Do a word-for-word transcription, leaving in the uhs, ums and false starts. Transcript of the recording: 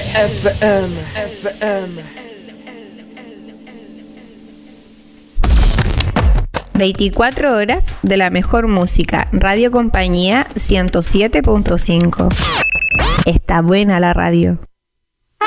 F M, F M. veinticuatro horas de la mejor música. Radio Compañía ciento siete punto cinco. Está buena la radio.